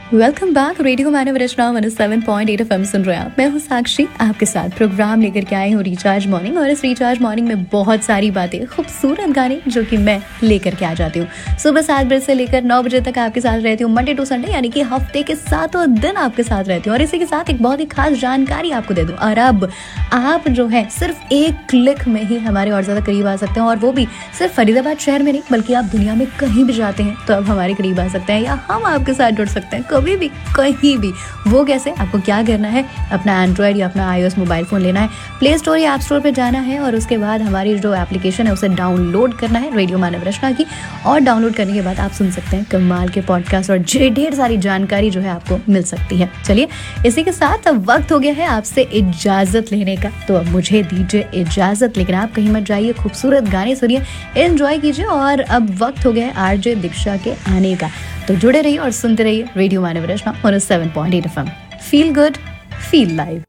Welcome back. Radio मानव रचना 107.8 FM सुन रहे हैं आप। मैं हूँ साक्षी, आपके साथ प्रोग्राम लेकर के आई हूँ रिचार्ज मॉर्निंग। और इस रिचार्ज मॉर्निंग में बहुत सारी बातें, खूबसूरत गाने जो कि मैं लेकर के आ जाती हूँ। सुबह 7 बजे से लेकर 9 बजे तक आपके साथ रहती हूँ, मंडे टू संडे, यानी कि हफ्ते के 7 दिन आपके साथ रहती हूँ। और इसी के साथ एक बहुत ही खास जानकारी आपको दे दूँ। और अब आप जो है सिर्फ एक क्लिक में ही हमारे और ज़्यादा करीब आ सकते हैं, और वो भी सिर्फ फरीदाबाद शहर में नहीं, बल्कि आप दुनिया में कहीं भी जाते हैं तो अब हमारे करीब आ सकते हैं, या हम आपके साथ जुड़ सकते हैं कभी भी, कहीं भी। वो कैसे? आपको क्या करना है, अपना एंड्रॉयड या अपना iOS मोबाइल फोन लेना है, प्ले स्टोर या ऐप स्टोर पे जाना है, और उसके बाद हमारी जो एप्लीकेशन है उसे डाउनलोड करना है, रेडियो मानव रचना की। और डाउनलोड करने के बाद आप सुन सकते हैं कमाल के पॉडकास्ट और ढेर सारी जानकारी जो है आपको मिल सकती है। चलिए, इसी के साथ अब वक्त हो गया है आपसे इजाजत लेने का। तो अब मुझे दीजिए इजाजत, लेकिन आप कहीं मत जाइए, खूबसूरत गाने सुनिए, एंजॉय कीजिए। और अब वक्त हो गया है आरजे दीक्षा के आने का। तो जुड़े रहिए और सुनते रहिए रेडियो मानव रचना 107.8 FM। Feel good, feel live.